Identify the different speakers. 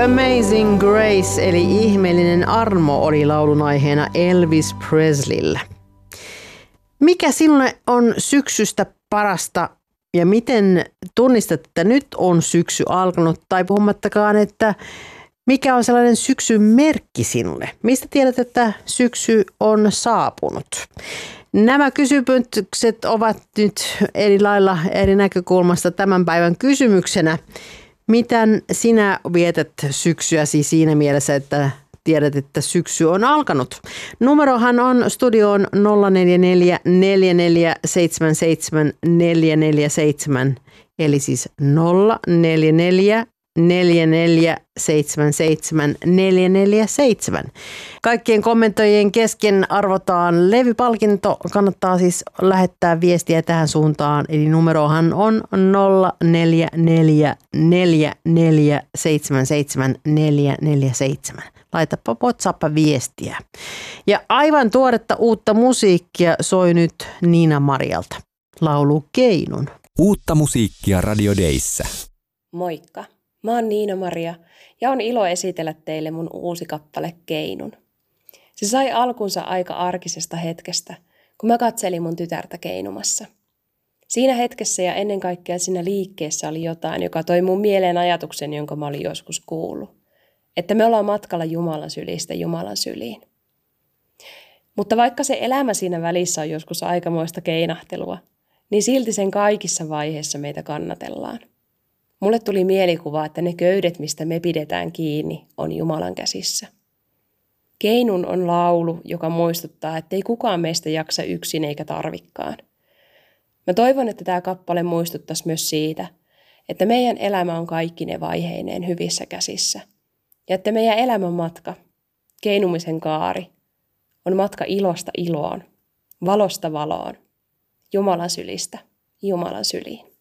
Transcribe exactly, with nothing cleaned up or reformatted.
Speaker 1: Amazing Grace eli ihmeellinen armo oli laulun aiheena Elvis Presleyllä. Mikä sinulle on syksystä parasta ja miten tunnistat, että nyt on syksy alkanut tai puhumattakaan, että mikä on sellainen syksyn merkki sinulle? Mistä tiedät, että syksy on saapunut? Nämä kysymykset ovat nyt eri lailla eri näkökulmasta tämän päivän kysymyksenä. Miten sinä vietät syksyäsi siinä mielessä, että tiedät, että syksy on alkanut? Numerohan on studioon nolla neljä neljä neljä neljä seitsemän seitsemän neljä neljä seitsemän, eli siis nolla neljä neljä neljä neljä seitsemän seitsemän neljä neljä seitsemän. Kaikkien kommentoijien kesken arvotaan levypalkinto. Kannattaa siis lähettää viestiä tähän suuntaan. Eli numerohan on nolla neljä neljä neljä neljä seitsemän seitsemän neljä neljä seitsemän. Laitapa WhatsApp-viestiä. Ja aivan tuoretta uutta musiikkia soi nyt Niina Marialta. Laulu Keinun.
Speaker 2: Uutta musiikkia Radio Dayssä.
Speaker 3: Moikka. Mä oon Niina-Maria ja on ilo esitellä teille mun uusi kappale Keinun. Se sai alkunsa aika arkisesta hetkestä, kun mä katselin mun tytärtä keinumassa. Siinä hetkessä ja ennen kaikkea siinä liikkeessä oli jotain, joka toi mun mieleen ajatuksen, jonka mä olin joskus kuullut. Että me ollaan matkalla Jumalan sylistä Jumalan syliin. Mutta vaikka se elämä siinä välissä on joskus aikamoista keinahtelua, niin silti sen kaikissa vaiheissa meitä kannatellaan. Mulle tuli mielikuva, että ne köydet, mistä me pidetään kiinni, on Jumalan käsissä. Keinun on laulu, joka muistuttaa, että ei kukaan meistä jaksa yksin eikä tarvikkaan. Mä toivon, että tämä kappale muistuttaisi myös siitä, että meidän elämä on kaikki ne vaiheineen hyvissä käsissä. Ja että meidän elämän matka, keinumisen kaari, on matka ilosta iloon, valosta valoon, Jumalan sylistä Jumalan syliin.